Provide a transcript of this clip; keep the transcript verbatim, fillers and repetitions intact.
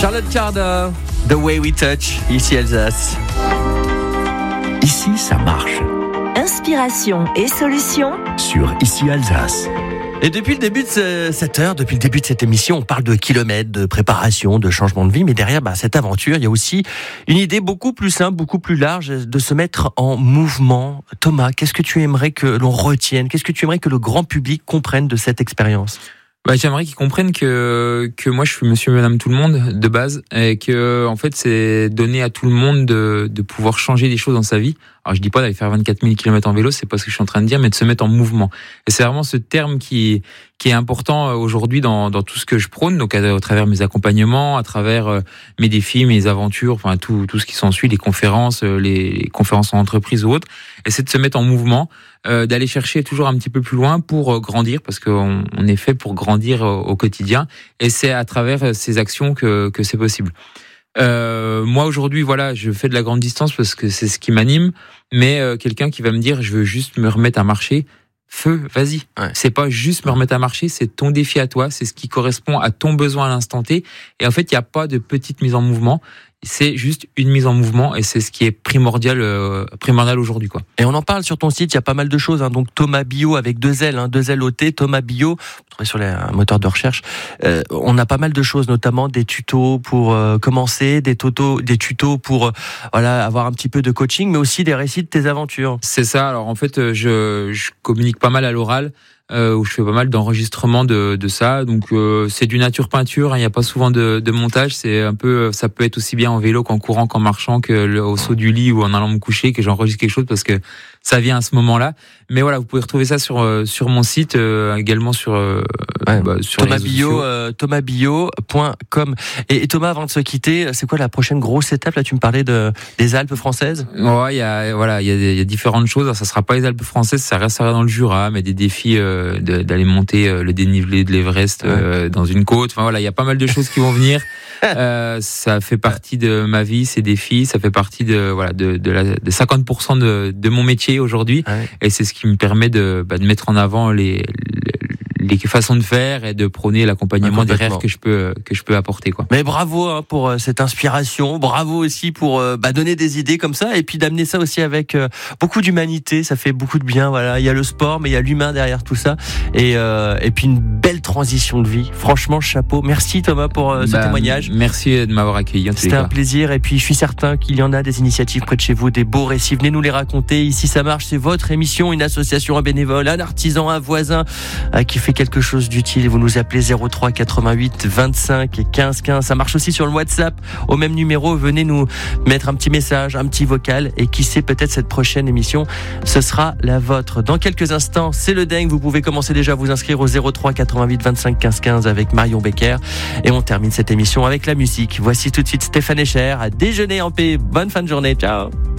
Charlotte Cardin, The Way We Touch, ici Alsace. Ici, ça marche. Inspiration et solutions Sur Ici Alsace. Et depuis le début de cette heure, depuis le début de cette émission, on parle de kilomètres, de préparation, de changement de vie. Mais derrière bah, cette aventure, il y a aussi une idée beaucoup plus simple, beaucoup plus large, de se mettre en mouvement. Thomas, qu'est-ce que tu aimerais que l'on retienne ? Qu'est-ce que tu aimerais que le grand public comprenne de cette expérience ? Bah, j'aimerais qu'ils comprennent que que moi je suis monsieur et madame tout le monde de base et que en fait c'est donner à tout le monde de de pouvoir changer des choses dans sa vie. Alors je dis pas d'aller faire vingt-quatre mille kilomètres en vélo, c'est pas ce que je suis en train de dire, mais de se mettre en mouvement. Et c'est vraiment ce terme qui qui est important aujourd'hui dans dans tout ce que je prône, donc à, à travers mes accompagnements, à travers mes défis, mes aventures, enfin tout tout ce qui s'ensuit, les conférences, les, les conférences en entreprise ou autres. Et c'est de se mettre en mouvement, euh, d'aller chercher toujours un petit peu plus loin pour grandir, parce qu'on on est fait pour grandir au, au quotidien. Et c'est à travers ces actions que que c'est possible. Euh, moi aujourd'hui, voilà, je fais de la grande distance parce que c'est ce qui m'anime. Mais euh, quelqu'un qui va me dire, je veux juste me remettre à marcher, feu, vas-y. Ouais. C'est pas juste me remettre à marcher, c'est ton défi à toi, c'est ce qui correspond à ton besoin à l'instant T. Et en fait, il y a pas de petite mise en mouvement. C'est juste une mise en mouvement et c'est ce qui est primordial, euh, primordial aujourd'hui, quoi. Et on en parle sur ton site, il y a pas mal de choses, hein. Donc Thomas Bio avec deux L, hein, deux L O T, Thomas Bio, vous trouvez sur les, un moteur de recherche. Euh, on a pas mal de choses, notamment des tutos pour euh, commencer, des tutos, des tutos pour euh, voilà avoir un petit peu de coaching, mais aussi des récits de tes aventures. C'est ça. Alors en fait, je, je communique pas mal à l'oral. Euh, où je fais pas mal d'enregistrements de, de ça, donc euh, c'est du nature peinture, il hein, n'y a pas souvent de, de montage, c'est un peu, ça peut être aussi bien en vélo qu'en courant, qu'en marchant, que le, au saut du lit ou en allant me coucher, que j'enregistre quelque chose parce que ça vient à ce moment-là. Mais voilà, vous pouvez retrouver ça sur euh, sur mon site, euh, également sur euh, ouais, bah, sur Thomas Bio, euh, thomas bio point com. Et, et Thomas, avant de se quitter, c'est quoi la prochaine grosse étape ? Là, tu me parlais de des Alpes françaises. Ouais, il y a voilà, il y a, il y a différentes choses. Alors, ça sera pas les Alpes françaises, ça restera dans le Jura, mais des défis euh, de, d'aller monter euh, le dénivelé de l'Everest euh, ouais. dans une côte. Enfin voilà, il y a pas mal de choses qui vont venir. Euh, ça fait partie de ma vie, ces défis, ça fait partie de voilà de de, la, de cinquante pour cent de de mon métier aujourd'hui, ouais. Et c'est ce qui me permet de bah, de mettre en avant les, les les façons de faire et de prôner l'accompagnement ouais, derrière que je peux que je peux apporter, quoi. Mais bravo hein, pour euh, cette inspiration, bravo aussi pour euh, bah, donner des idées comme ça et puis d'amener ça aussi avec euh, beaucoup d'humanité, ça fait beaucoup de bien. Voilà, il y a le sport, mais il y a l'humain derrière tout ça et euh, et puis une belle transition de vie. Franchement, chapeau. Merci Thomas pour euh, ce bah, témoignage. Merci de m'avoir accueilli. C'était un plaisir et puis je suis certain qu'il y en a des initiatives près de chez vous, des beaux récits. Venez nous les raconter. Ici ça marche, c'est votre émission, une association, un bénévole, un artisan, un voisin euh, qui fait quelque chose d'utile. Vous nous appelez zéro trois quatre-vingt-huit vingt-cinq quinze quinze. Ça marche aussi sur le WhatsApp au même numéro. Venez nous mettre un petit message, un petit vocal et qui sait, peut-être cette prochaine émission ce sera la vôtre. Dans quelques instants, c'est le dingue. Vous pouvez commencer déjà à vous inscrire au zéro trois quatre-vingt-huit vingt-cinq quinze quinze avec Marion Becker et on termine cette émission avec la musique. Voici tout de suite Stéphane Echer à déjeuner en paix. Bonne fin de journée. Ciao.